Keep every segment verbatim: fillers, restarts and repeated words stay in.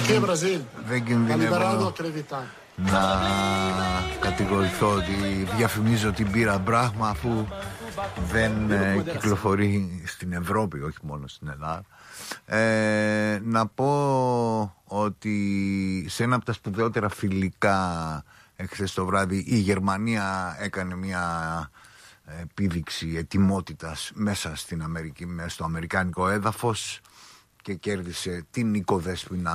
δεν κινδυνεύω να κατηγορηθώ ότι διαφημίζω την μπύρα Μπράχμα, αφού δεν ε, κυκλοφορεί στην Ευρώπη, όχι μόνο στην Ελλάδα. Ε, να πω ότι σε ένα από τα σπουδαιότερα φιλικά εχθές το βράδυ η Γερμανία έκανε μια επίδειξη ετοιμότητας μέσα στην Αμερική, μέσα στο αμερικάνικο έδαφος, και κέρδισε την οικοδέσποινα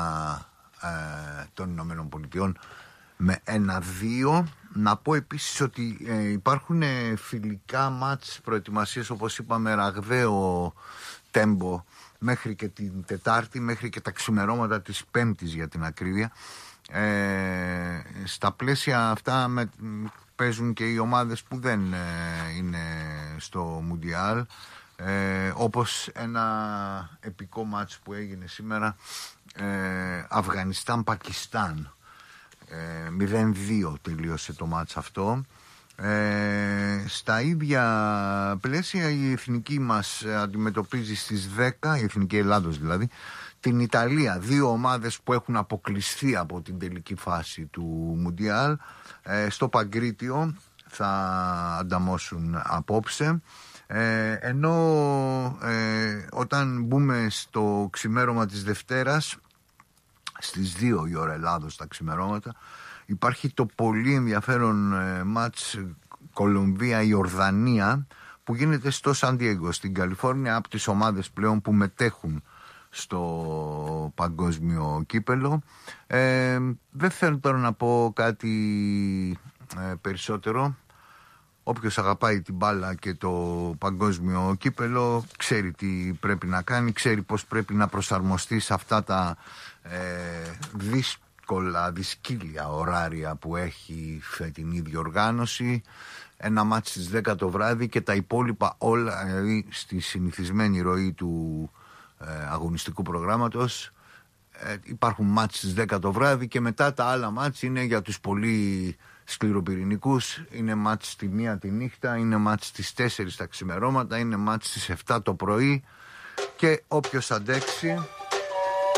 ε, των Ηνωμένων Πολιτειών με ένα δύο. Να πω επίσης ότι ε, υπάρχουν ε, φιλικά μάτς προετοιμασίες, όπως είπαμε, ραγδαίο τέμπο μέχρι και την Τετάρτη, μέχρι και τα ξημερώματα της Πέμπτης για την ακρίβεια. Ε, στα πλαίσια αυτά με, παίζουν και οι ομάδες που δεν ε, είναι στο Μουντιάλ, ε, όπως ένα επικό μάτς που έγινε σήμερα, ε, Αφγανιστάν-Πακιστάν. ε, μηδέν δύο τελείωσε το μάτς αυτό. Ε, στα ίδια πλαίσια η εθνική μας αντιμετωπίζει στις δέκα, η εθνική Ελλάδος δηλαδή, την Ιταλία. Δύο ομάδες που έχουν αποκλειστεί από την τελική φάση του Μουντιάλ. ε, στο Παγκρίτιο θα ανταμώσουν απόψε. Ε, ενώ ε, όταν μπούμε στο ξημέρωμα της Δευτέρας, στις δύο η ώρα Ελλάδος τα ξημερώματα, υπάρχει το πολύ ενδιαφέρον ε, μάτς Κολομβία-Ιορδανία που γίνεται στο Σαν Διέγκο στην Καλιφόρνια, από τις ομάδες πλέον που μετέχουν στο παγκόσμιο κύπελο. Ε, δεν θέλω τώρα να πω κάτι ε, περισσότερο. Όποιος αγαπάει την μπάλα και το παγκόσμιο κύπελο ξέρει τι πρέπει να κάνει, ξέρει πώς πρέπει να προσαρμοστεί σε αυτά τα ε, δύσκολα, δυσκύλια ωράρια που έχει η φετινή διοργάνωση. Ένα μάτς στις δέκα το βράδυ και τα υπόλοιπα όλα, δηλαδή στη συνηθισμένη ροή του ε, αγωνιστικού προγράμματος. Ε, υπάρχουν μάτς στις δέκα το βράδυ και μετά τα άλλα μάτς είναι για τους πολύ σκληροπυρηνικούς. Είναι μάτς στη μία τη νύχτα, είναι μάτς στις τέσσερις τα ξημερώματα, είναι μάτς στις εφτά το πρωί, και όποιος αντέξει